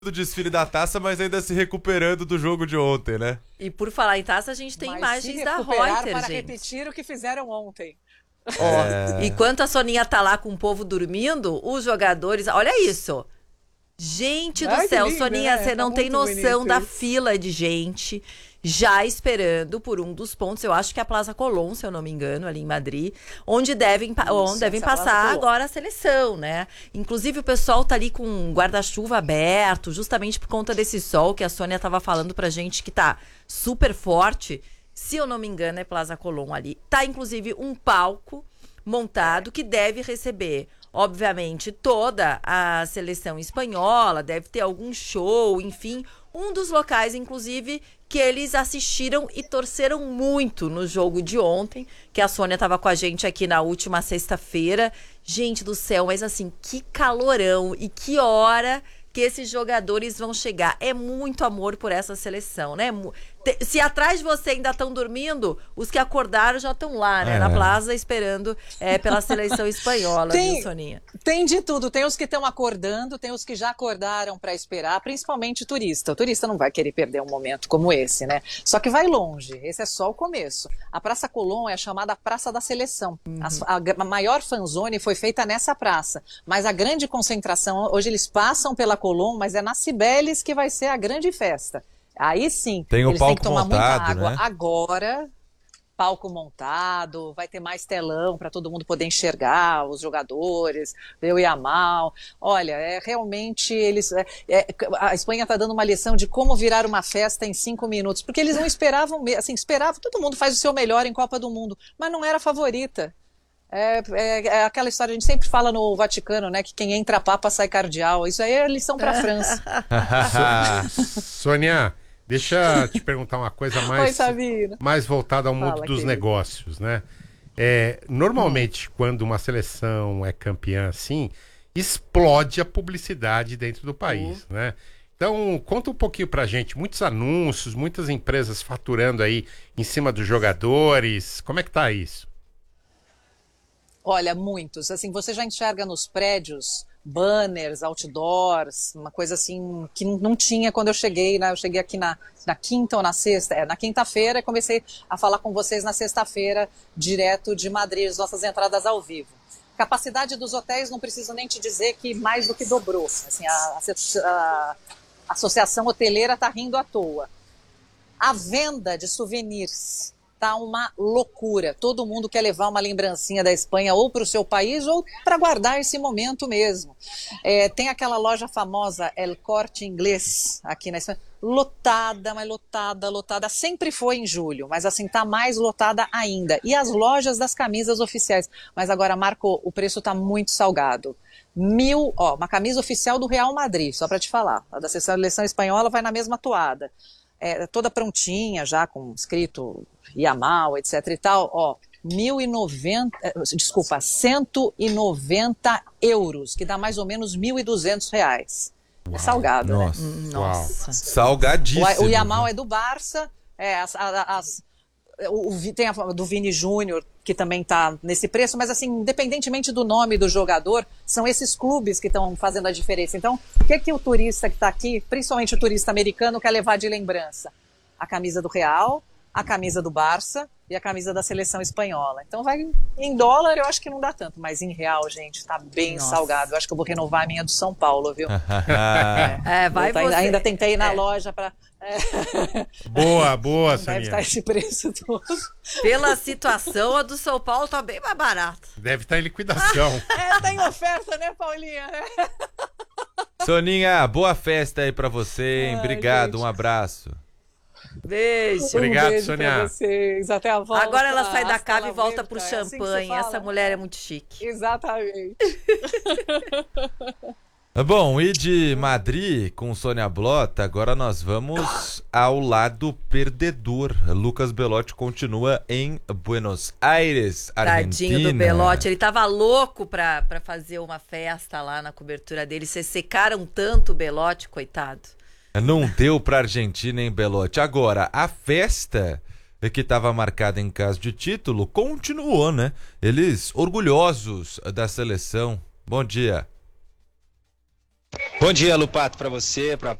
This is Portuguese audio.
do desfile da taça, mas ainda se recuperando do jogo de ontem, né? E por falar em taça, a gente tem imagens da recuperar Reuters, para gente. repetir o que fizeram ontem. Ó, enquanto a Soninha tá lá com o povo dormindo, os jogadores... Olha isso! Gente do Ai, que céu, lindo, Soninha, né? você não Tá tem muito noção bonito da isso. fila de gente já esperando por um dos pontos, eu acho que é a Plaza Colón, se eu não me engano, ali em Madrid, onde devem Isso, essa é a Plaza passar Colón. agora a seleção, né? Inclusive o pessoal tá ali com um guarda-chuva aberto, justamente por conta desse sol que a Sônia tava falando pra gente que tá super forte. Se eu não me engano, é Plaza Colón ali. Tá, inclusive, um palco montado que deve receber, obviamente, toda a seleção espanhola, deve ter algum show, enfim, um dos locais, inclusive, que eles assistiram e torceram muito no jogo de ontem, que a Sônia estava com a gente aqui na última sexta-feira. Gente do céu, mas assim, que calorão e que hora que esses jogadores vão chegar. É muito amor por essa seleção, né? Se atrás de você ainda estão dormindo, os que acordaram já estão lá, né? Na plaza esperando pela seleção espanhola, viu, Soninha? Tem de tudo. Tem os que estão acordando, tem os que já acordaram para esperar, principalmente turista. O turista não vai querer perder um momento como esse, né? Só que vai longe. Esse é só o começo. A Praça Colón é a chamada Praça da Seleção. A maior fanzone foi feita nessa praça. Mas a grande concentração, hoje eles passam pela Colón, mas é na Cibeles que vai ser a grande festa. Aí sim, tem o eles têm palco que tomar montado, muita água. né? Agora, palco montado, vai ter mais telão para todo mundo poder enxergar os jogadores, ver o Yamal. Olha, realmente a Espanha está dando uma lição de como virar uma festa em 5 minutos, porque eles não esperavam, assim, todo mundo faz o seu melhor em Copa do Mundo, mas não era a favorita. É aquela história, a gente sempre fala no Vaticano, né, que quem entra papa sai cardeal. Isso aí é lição para a França. Sônia, deixa eu te perguntar uma coisa mais voltada ao mundo dos negócios, né? Normalmente, quando uma seleção é campeã assim, explode a publicidade dentro do país, né? Então, conta um pouquinho pra gente, muitos anúncios, muitas empresas faturando aí em cima dos jogadores. Como é que tá isso? Olha, muitos. Assim, você já enxerga nos prédios banners, outdoors, uma coisa assim que não tinha quando eu cheguei, né? Eu cheguei aqui na quinta ou na sexta, na quinta-feira, e comecei a falar com vocês na sexta-feira, direto de Madrid, as nossas entradas ao vivo. Capacidade dos hotéis, não preciso nem te dizer que mais do que dobrou. Assim, a Associação Hoteleira está rindo à toa. A venda de souvenirs tá uma loucura. Todo mundo quer levar uma lembrancinha da Espanha ou para o seu país ou para guardar esse momento mesmo. Tem aquela loja famosa El Corte Inglês aqui na Espanha, lotada, mas lotada. Sempre foi em julho, mas assim tá mais lotada ainda. E as lojas das camisas oficiais. Mas agora, Marco, o preço tá muito salgado. Uma camisa oficial do Real Madrid, só para te falar. A da seleção espanhola vai na mesma toada. Toda prontinha, já com escrito Yamal, etc e tal, 190 euros, que dá mais ou menos R$1.200. É salgado, Nossa. né? Nossa. Salgadíssimo. O Yamal é do Barça, tem a do Vini Júnior, que também está nesse preço, mas assim, independentemente do nome do jogador, são esses clubes que estão fazendo a diferença. Então, o que o turista que está aqui, principalmente o turista americano, quer levar de lembrança? A camisa do Real, a camisa do Barça e a camisa da seleção espanhola. Então, em dólar eu acho que não dá tanto, mas em real, gente, tá bem salgado. Eu acho que eu vou renovar a minha do São Paulo, viu? Ainda tentei ir na loja para... Boa, Soninha. Deve estar esse preço todo. Pela situação, a do São Paulo tá bem mais barata. Deve estar em liquidação. Tem oferta, né, Paulinha? Soninha, boa festa aí pra você, hein? Obrigado, gente. Um abraço. Beijo. Obrigado, beijo Sonia. pra vocês. Até a volta. Agora ela sai da Hasta cave e la volta vuelta. pro É assim que se champanhe. fala. Essa mulher é muito chique. Exatamente. Bom, e de Madrid com Sônia Blota, agora nós vamos ao lado perdedor. Lucas Belotti continua em Buenos Aires, Argentina. Tadinho do Belotti, ele tava louco pra fazer uma festa lá na cobertura dele. Vocês secaram tanto o Belotti, coitado. Não deu pra Argentina, hein, Belotti? Agora, a festa que estava marcada em caso de título continuou, né? Eles orgulhosos da seleção. Bom dia. Bom dia, Lupato, para você, para